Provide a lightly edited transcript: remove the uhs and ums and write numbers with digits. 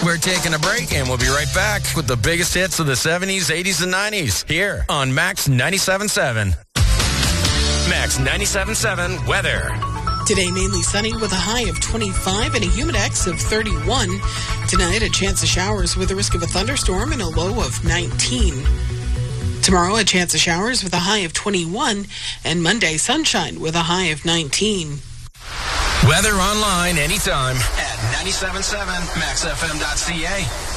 We're taking a break, and we'll be right back with the biggest hits of the 70s, 80s, and 90s here on Max 97.7. Max 97.7 weather. Today, mainly sunny with a high of 25 and a humidex of 31. Tonight, a chance of showers with a risk of a thunderstorm and a low of 19. Tomorrow, a chance of showers with a high of 21. And Monday, sunshine with a high of 19. Weather online anytime at 97.7maxfm.ca.